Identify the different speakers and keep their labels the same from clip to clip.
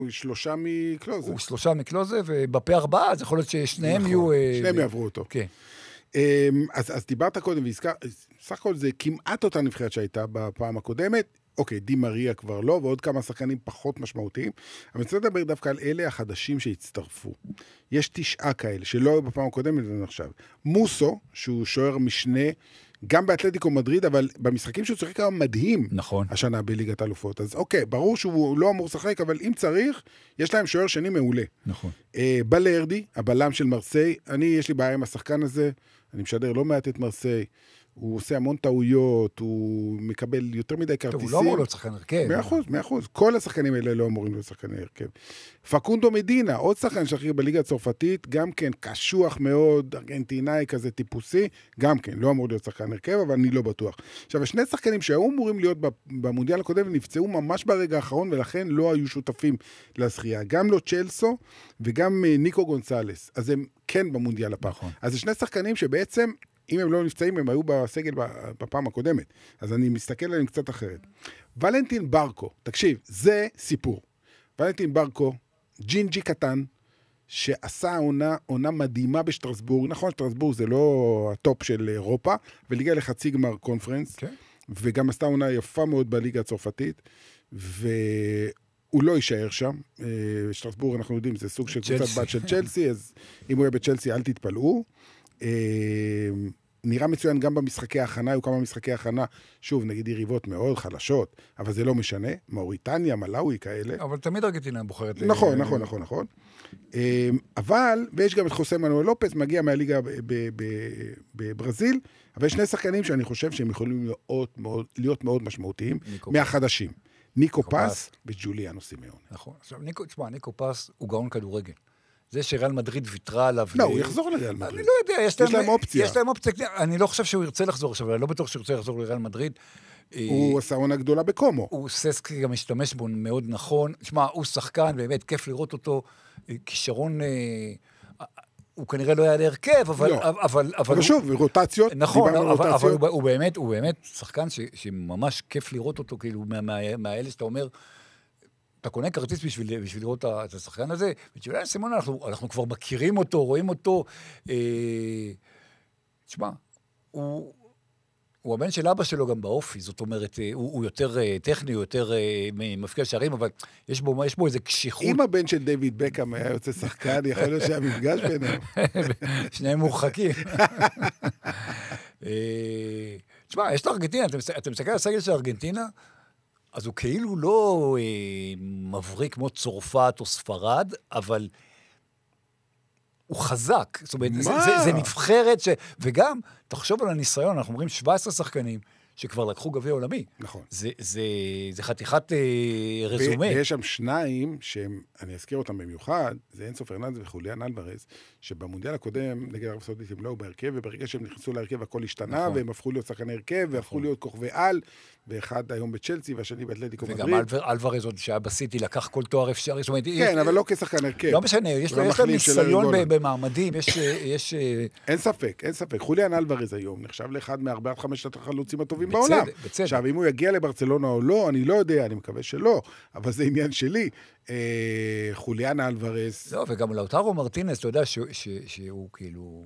Speaker 1: הוא 3 מקלוזה.
Speaker 2: הוא 3 מקלוזה, ובפה 4, אז יכול להיות ששניהם יהיו...
Speaker 1: שניהם יעברו אותו.
Speaker 2: כן.
Speaker 1: אז דיברת קודם, סך הכל זה כמעט אותה נבחרת שהייתה בפעם הקודמת, אוקיי, די מריה כבר לא, ועוד כמה שחקנים פחות משמעותיים, אבל אני רוצה לדבר דווקא על אלה החדשים שהצטרפו. יש 9 כאלה, שלא היו בפעם הקודמת, זה נחשב. מוסו, שהוא שוער משנה, גם באתלטיקו מדריד, אבל במשחקים שהוא צריך כמה מדהים,
Speaker 2: נכון.
Speaker 1: השנה בליגת האלופות. אז אוקיי, ברור שהוא לא אמור לשחק, אבל אם צריך, יש להם שוער שני מעולה.
Speaker 2: נכון.
Speaker 1: בלרדי, הבלם של מרסיי, יש לי בעיה עם השחקן הזה, אני משדר לא מעט את מרסיי, הוא עושה המון טעויות, הוא מקבל יותר מדי כרטיסים.
Speaker 2: הוא לא אמור להיות שחקן הרכב.
Speaker 1: 100%. כל השחקנים האלה לא אמורים להיות שחקני הרכב. פקונדו מדינה, עוד שחקן שחקר בליגה הצרפתית, גם כן קשוח מאוד, ארגנטינאי כזה טיפוסי, גם כן, לא אמור להיות שחקן הרכב, אבל אני לא בטוח. עכשיו, שני שחקנים שהיו אמורים להיות במונדיאל הקודם, נפצעו ממש ברגע האחרון, ולכן לא היו שותפים לזכייה. גם לא צ'לסו, וגם ניקו גונסלס. אז הם כן במונדיאל הפעם.
Speaker 2: נכון.
Speaker 1: אז זה שני שחקנים שבעצם אם הם לא נפצעים, הם היו בסגל בפעם הקודמת. אז אני מסתכל עליהם קצת אחרת. ולנטין ברקו, תקשיב, זה סיפור. ולנטין ברקו, ג'ינג'י קטן, שעשה עונה מדהימה בשטרסבורג. נכון, שטרסבורג זה לא הטופ של אירופה, וליגה לחצי גמר קונפרנס, וגם עשתה עונה יפה מאוד בליגה הצרפתית, והוא לא יישאר שם. שטרסבורג, אנחנו יודעים, זה סוג של קבוצת בת של צ'לסי, אז אם הוא יהיה בצ'לסי, אל תתפלאו. נראה מצוין גם במשחקי ההכנה, היו כמה משחקי ההכנה, שוב, נגיד יריבות מאוד חלשות, אבל זה לא משנה, מאוריטניה, מלאווי כאלה.
Speaker 2: אבל תמיד ארגנטינה בוחרת...
Speaker 1: נכון. אבל, ויש גם את חוסה מנואל לופס, מגיע מהליגה בברזיל, אבל יש שני שחקנים שאני חושב שהם יכולים להיות מאוד משמעותיים, מהחדשים. ניקו פס וג'וליאנו סימאון.
Speaker 2: נכון. עכשיו, ניקו פס הוא גאון כדורגל. זה שריאל מדריד ויתרה עליו...
Speaker 1: לא, הוא יחזור לריאל מדריד.
Speaker 2: אני לא יודע, יש
Speaker 1: להם אופציה.
Speaker 2: יש להם אופציה, אני לא חושב שהוא ירצה לחזור עכשיו, אני לא בטוח שהוא ירצה לחזור לריאל מדריד.
Speaker 1: הוא עשה עונה גדולה בקומו.
Speaker 2: הוא ססקי גם משתמש בו מאוד נכון. תשמע, הוא שחקן, באמת כיף לראות אותו, כישרון... הוא כנראה לא היה להרכב, אבל
Speaker 1: שוב, רוטציות,
Speaker 2: נכון, אבל הוא באמת שחקן שממש כיף לראות אותו, כאילו, מהאלה שאתה אומר... אתה קונה כרטיס בשביל לראות את השחקן הזה, וג'וליאנו סימאון, אנחנו כבר מכירים אותו, רואים אותו, תשמע, הוא הבן של אבא שלו גם באופי, זאת אומרת, הוא יותר טכני, הוא יותר מפקיע שערים, אבל יש בו איזה קשיחות.
Speaker 1: אם הבן של דיוויד בקאם היה יוצא שחקן, יכול להיות שהמפגש ביניהם.
Speaker 2: שניהם מורחקים. תשמע, יש לארגנטינה, אתה מסתכל על הסגל של ארגנטינה, אז הוא כאילו לא מבריק כמו צרפת או ספרד, אבל הוא חזק. זאת אומרת, זה נבחרת וגם, תחשוב על הניסיון, אנחנו אומרים 17 שחקנים שכבר לקחו גביע עולמי.
Speaker 1: נכון.
Speaker 2: זה חתיכת רזומה.
Speaker 1: ויש שם שניים, שאני אזכיר אותם במיוחד, זה אנסו פרננדז וחוליאן אלוורז, שבמונדיאל הקודם, נגד ערב הסעודית, הם לא בהרכב, וברגע שהם נכנסו להרכב, הכל השתנה, והם הפכו להיות שחקני הרכב, והפכו להיות כוכבי על, ואחד היום בצ'לסי, והשני באתלטיקו מדריד.
Speaker 2: וגם אלוורז עוד שהיה בסיטי, לקח כל תואר אפשרי.
Speaker 1: כן, אבל לא כשחקן הרכב.
Speaker 2: לא משנה, יש להם ניסיון במעמדים, יש...
Speaker 1: אין ספק. חוליאן אלוורז היום נחשב לאחד מהרבה עד 5 החלוצים הטובים בעולם. עכשיו, אם הוא יגיע לברצלונה או לא, אני לא יודע, אני מקווה שלא, אבל זה עניין שלי. חוליאן אלוורז...
Speaker 2: לא, וגם לאוטרו מרטינס, אתה יודע שהוא כאילו...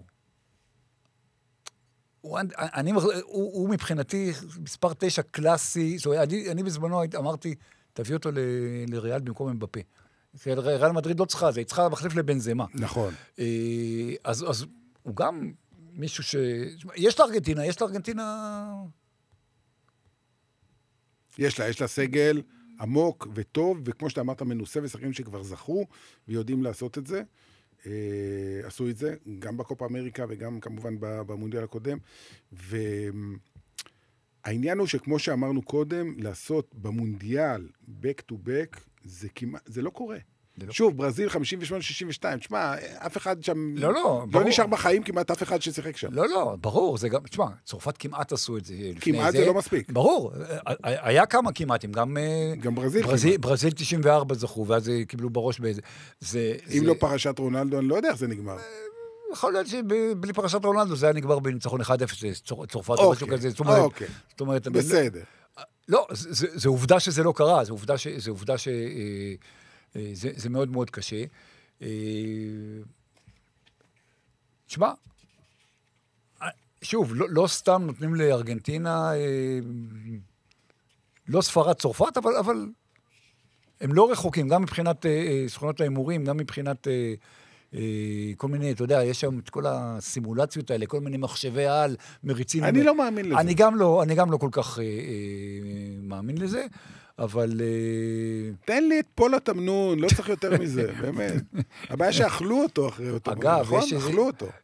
Speaker 2: הוא מבחינתי מספר 9 קלאסי, אני בזמנו אמרתי, תביא אותו לריאל במקום אמבפה. ריאל מדריד לא צריכה, זה צריכה מחליף לבנזמה.
Speaker 1: נכון.
Speaker 2: אז הוא גם מישהו יש לארגנטינה...
Speaker 1: יש לה סגל עמוק וטוב, וכמו שאתה אמרת, מנוסה ושחקנים שכבר זכו, ויודעים לעשות את זה. עשו את זה, גם בקופה אמריקה, וגם כמובן במונדיאל הקודם. והעניין הוא שכמו שאמרנו קודם, לעשות במונדיאל, back to back, זה לא קורה. שוב, ברזיל 58-62, תשמע, אף אחד שם...
Speaker 2: לא
Speaker 1: נשאר בחיים כמעט אף אחד ששיחק שם.
Speaker 2: לא, ברור, זה גם... תשמע, צרפת כמעט עשו את זה.
Speaker 1: כמעט זה לא מספיק.
Speaker 2: ברור, היה כמה כמעטים, גם
Speaker 1: ברזיל.
Speaker 2: ברזיל 94 זכו, ואז קיבלו בראש באיזה...
Speaker 1: אם לא פרשת רונלדו, אני לא יודע איך זה נגמר.
Speaker 2: יכול להיות שבלי פרשת רונלדו זה היה נגמר בניצחון 1-0, צרפת או משהו כזה.
Speaker 1: אוקיי, בסדר.
Speaker 2: לא, זה עובדה שזה לא קרה, זה עובדה זה מאוד מאוד קשה. תשמע, שוב, לא סתם נותנים לארגנטינה, לא ספרד צרפת, אבל הם לא רחוקים, גם מבחינת סוכנות ההימורים, גם מבחינת כל מיני, אתה יודע, יש שם את כל הסימולציות האלה, כל מיני מחשבי על, מריצים.
Speaker 1: אני לא מאמין לזה.
Speaker 2: אני גם לא כל כך מאמין לזה, אבל...
Speaker 1: תן לי את פול התמנון, לא צריך יותר מזה, באמת. הבעיה שאכלו אותו אחרי אותו.
Speaker 2: אגב,
Speaker 1: נכון?
Speaker 2: יש איזה...
Speaker 1: אכלו אותו.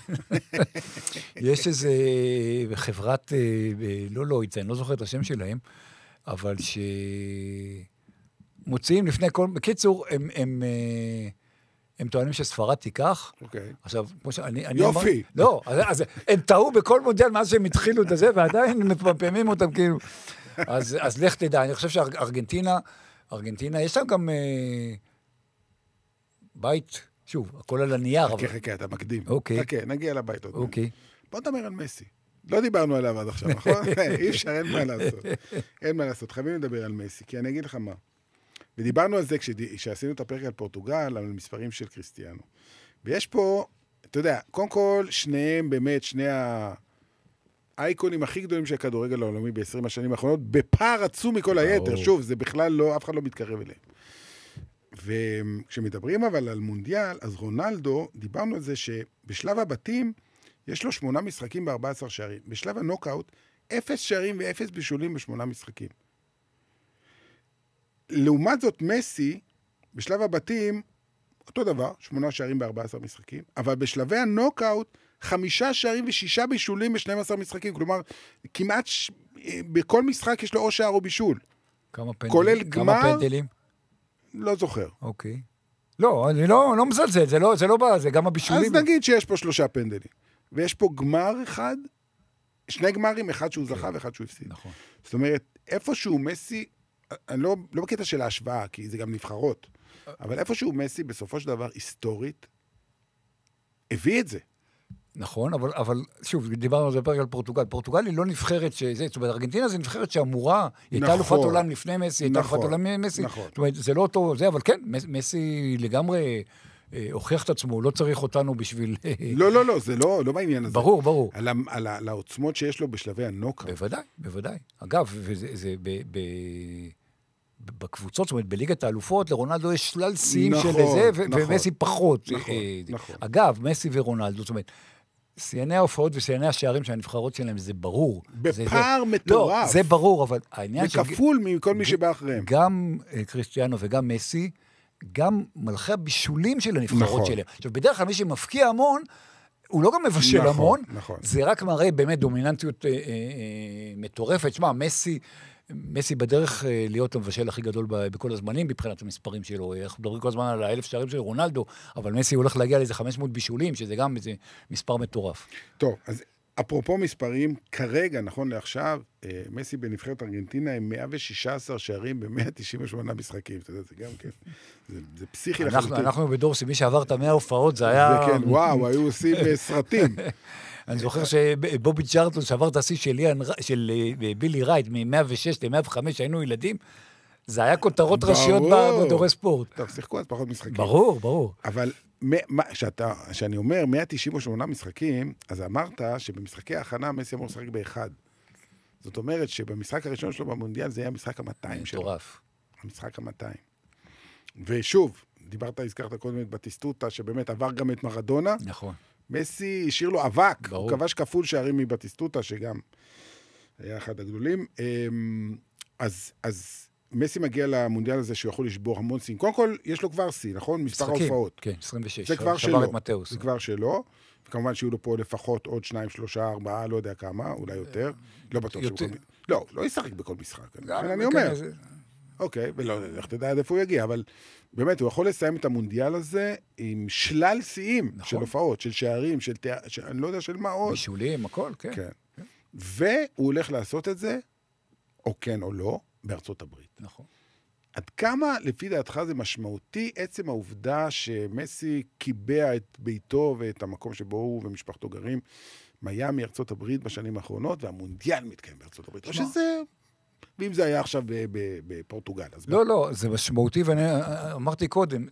Speaker 2: יש איזה חברת, לא, אני לא זוכר את השם שלהם, אבל שמוציאים לפני כל... בקיצור, הם טוענים שספרד תיקח.
Speaker 1: אוקיי.
Speaker 2: עכשיו, כמו שאני...
Speaker 1: יופי.
Speaker 2: לא, אז הם טעו בכל מונדיאל מאז שהם התחילו את זה, ועדיין מפמפמים אותם כאילו. אז לך תדע, אני חושב שארגנטינה, יש שם גם בית, שוב, הכל על הנייר.
Speaker 1: חכה, אתה מקדים.
Speaker 2: אוקיי.
Speaker 1: חכה, נגיע לבית עוד.
Speaker 2: אוקיי.
Speaker 1: בוא נדבר על מסי. לא דיברנו עליו עד עכשיו, נכון? אי אפשר, אין מה לעשות. אין מה לעשות, חייבים לדבר על מסי, כי אני אגיד לך מה. ודיברנו על זה כשעשינו את הפרק על פורטוגל, על המספרים של קריסטיאנו. ויש פה, אתה יודע, קודם כל, שניהם באמת, שני האייקונים הכי גדולים של הכדורגל העולמי ב-20 השנים האחרונות, בפער עצום מכל היתר. שוב, זה בכלל לא, אף אחד לא מתקרב אליהם. וכשמדברים אבל על מונדיאל, אז רונלדו, דיברנו על זה שבשלב הבתים, יש לו 8 משחקים ב-14 שערים. בשלב הנוקאוט, 0 שערים ו0 בישולים ב8 משחקים. לעומת זאת, מסי, בשלב הבתים, אותו דבר, 8 שערים ב14 משחקים, אבל בשלבי הנוקאוט, 5 שערים ו6 בישולים ב12 משחקים. כלומר, כמעט בכל משחק יש לו או שער או בישול. כולל גמר...
Speaker 2: כמה פנדלים?
Speaker 1: לא זוכר.
Speaker 2: אוקיי. לא, אני לא מזלזל, זה לא בא, זה גם הבישולים.
Speaker 1: אז נגיד שיש פה 3 פנדלים. ויש פה גמר אחד, 2 גמרים, אחד שהוא זכה ואחד שהוא הפסיד.
Speaker 2: נכון.
Speaker 1: זאת אומרת, איפשהו מסי, אני לא בקטע של ההשוואה, כי זה גם נבחרות, אבל איפשהו מסי, בסופו של דבר, היסטורית, הביא את זה.
Speaker 2: נכון, אבל שוב, דיברנו על זה בפרק על פורטוגל. פורטוגל היא לא נבחרת זאת אומרת, ארגנטינה זה נבחרת שאמורה, היא הייתה אלופת עולם לפני מסי, הייתה אלופת עולם מסי. זאת אומרת, זה לא אותו, אבל כן, מסי לגמרי הוכיח את עצמו, לא צריך אותנו בשביל...
Speaker 1: לא, זה לא בעניין הזה.
Speaker 2: ברור.
Speaker 1: על העוצמות שיש לו בשלבי הנוקאוט.
Speaker 2: בוודאי. אגב, וזה בקבוצות, זאת אומרת, בליגת האלופות, לרונלדו יש שלל שיאים של זה, ומסי פחות.
Speaker 1: נכון.
Speaker 2: אגב, מסי ורונלדו, זאת אומרת, שיאני ההופעות ושיאני השערים של הנבחרות שלהם, זה ברור.
Speaker 1: בפער מטורף.
Speaker 2: לא, זה ברור, אבל העניין
Speaker 1: וכפול מכל מי שבא אחריהם.
Speaker 2: גם קריסטיאנו וגם מסי, גם מלכי הבישולים של הנבחרות שלהם. עכשיו, בדרך כלל מי שמפקיע המון, הוא לא גם מבשל המון, זה רק מראה באמת דומיננטיות מטורפת. שמה, מסי בדרך להיות המבשל הכי גדול בכל הזמנים, מבחינת המספרים שלו. אנחנו מדברים כל הזמן על 1,000 שערים של רונלדו, אבל מסי הולך להגיע לאיזה 500 בישולים, שזה גם איזה מספר מטורף.
Speaker 1: טוב, אז אפרופו מספרים, כרגע, נכון לעכשיו, מסי בנבחרת ארגנטינה עם 116 שערים ב-198 משחקים. אתה יודע, זה גם כן. זה פסיכי לחלוטין.
Speaker 2: אנחנו בדור שמי שעבר את 100 הופעות, זה היה...
Speaker 1: זה כן, וואו, היו עושים סרטים.
Speaker 2: אני זוכר שבובי צ'רלטון שעבר את השיא של בילי רייט מ-106 ל-105, היינו ילדים, זה היה כותרות ראשיות בדורי ספורט.
Speaker 1: טוב, שיחקו אז פחות משחקים.
Speaker 2: ברור.
Speaker 1: אבל כשאני אומר 198 משחקים, אז אמרת שבמשחקי ההכנה מסי אמור לשחק באחד. זאת אומרת שבמשחק הראשון שלו במונדיאל זה היה המשחק ה-200 שלו.
Speaker 2: מטורף.
Speaker 1: המשחק ה-200. ושוב, הזכרת קודם את בטיסטוטה, שבאמת עבר גם את מרדונה.
Speaker 2: נכון.
Speaker 1: מסי השאיר לו אבק, הוא כבש כפול שערים מבטיסטוטה, שגם היה אחד הגדולים. אז מסי מגיע למונדיאל הזה שהוא יכול לשבור המון סין. קודם כל, יש לו כבר סין, נכון? מספר ההופעות.
Speaker 2: כן, 26.
Speaker 1: זה כבר שלו.
Speaker 2: זה
Speaker 1: כבר שלו. וכמובן שיהיו לו פה לפחות עוד 2, 3, 4, לא יודע כמה, אולי יותר. לא בטוח שהוא... לא ישחק בכל משחק. אני אומר. אוקיי, ולא, איך תדע עד איפה הוא יגיע, אבל באמת, הוא יכול לסיים את המונדיאל הזה עם שלל שיאים של הופעות, של שערים, אני לא יודע של מה עוד.
Speaker 2: בישולים, הכל, כן.
Speaker 1: והוא הולך לעשות את זה, או כן או לא, בארצות הברית.
Speaker 2: נכון.
Speaker 1: עד כמה, לפי דעתך, זה משמעותי עצם העובדה שמסי קיבע את ביתו ואת המקום שבו הוא ומשפחתו גרים, מיאמי, ארצות הברית בשנים האחרונות, והמונדיאל מתקיים בארצות הברית. או שזה ואם זה היה עכשיו בפורטוגל. אז
Speaker 2: לא, לא, זה משמעותי, ואני אמרתי קודם,